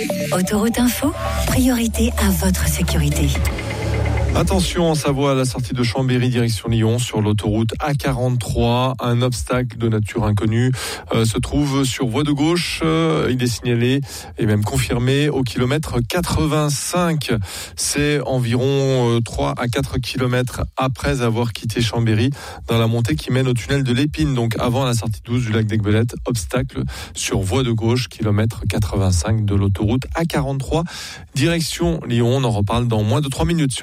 Autoroute Info, priorité à votre sécurité. Attention en Savoie à la sortie de Chambéry direction Lyon sur l'autoroute A43. Un obstacle de nature inconnue se trouve sur voie de gauche. Il est signalé et même confirmé au kilomètre 85. C'est environ 3 à 4 kilomètres après avoir quitté Chambéry dans la montée qui mène au tunnel de l'Épine. Donc avant la sortie 12 du lac d'Aiguebelette, obstacle sur voie de gauche, kilomètre 85 de l'autoroute A43 direction Lyon. On en reparle dans moins de 3 minutes sur